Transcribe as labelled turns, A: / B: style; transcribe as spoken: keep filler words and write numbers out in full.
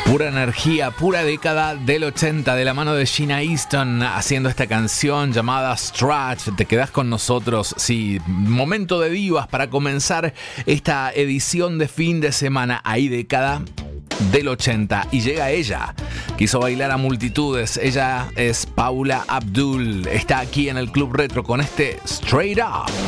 A: Pura energía, pura década del ochenta, de la mano de Sheena Easton haciendo esta canción llamada Stretch. Te quedás con nosotros, sí, momento de divas para comenzar esta edición de fin de semana. Ahí década del ochenta y llega ella, quiso bailar a multitudes. Ella es Paula Abdul, está aquí en el Club Retro con este Straight Up.